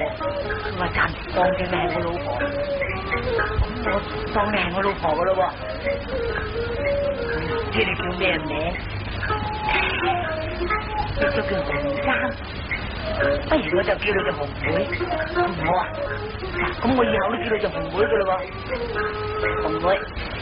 我暫時當正你係我老婆，咁我當你係我老婆噶咯喎。唔知你叫咩名？你都叫紅衫，不如我就叫你做紅妹，好唔好啊？嗱，咁我以後都叫你做紅妹噶咯喎，紅妹。